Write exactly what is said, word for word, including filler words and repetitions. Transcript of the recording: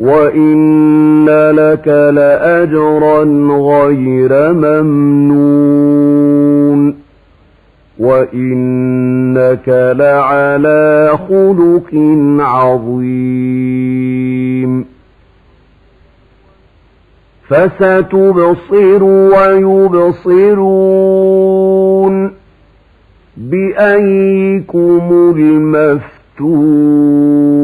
وإن لك لأجرا غير ممنون وإنك لعلى خلق عظيم فستبصر ويبصرون. بأيكم المفتون